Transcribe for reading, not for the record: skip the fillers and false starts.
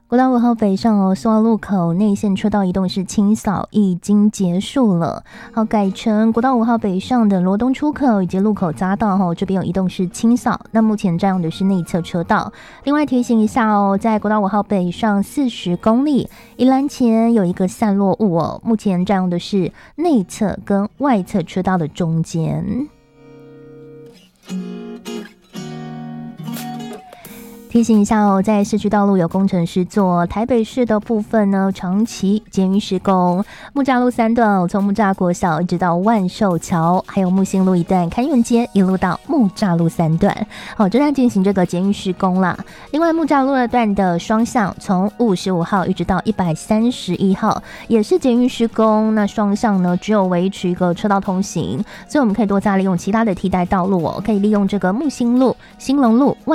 国道5号北上苏澳路口内线车道移动是清扫已经结束了，好，改成国道5号北上的罗东出口以及路口匝道这边有移动是清扫，那目前占用的是内侧车道。另外提醒一下在国道5号北上40公里宜兰前有一个散落物目前占用的是内侧跟外侧车道的中间。提醒一下在市区道路有工程师做台北市的部分呢，长期捷运施工，木栅路3段从木栅国小一直到万寿桥，还有木星路一段开运街一路到木栅路3段，正在进行这个捷运施工啦。另外木栅路2段的双向从55号一直到131号也是捷运施工，那双向呢只有维持一个车道通行，所以我们可以多加利用其他的替代道路可以利用这个木星路、兴隆路、